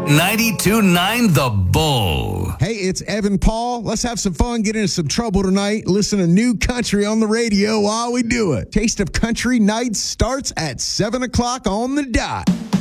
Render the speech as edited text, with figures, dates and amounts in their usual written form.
92.9 The Bull. Hey, it's Evan Paul. Let's have some fun, get into some trouble tonight. Listen to new country on the radio while we do it. Taste of Country Nights starts at 7 o'clock on the dot.